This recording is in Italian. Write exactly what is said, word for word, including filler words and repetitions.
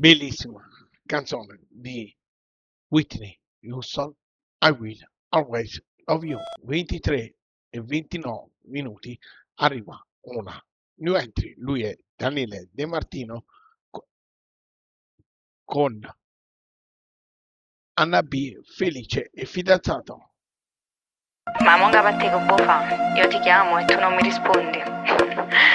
Bellissima canzone di Whitney Houston, I Will Always Love You. ventitré e ventinove minuti, arriva una new entry, lui è Daniele De Martino co- con Anna B, felice e fidanzato. Ma monga parte che può fa? Io ti chiamo e tu non mi rispondi.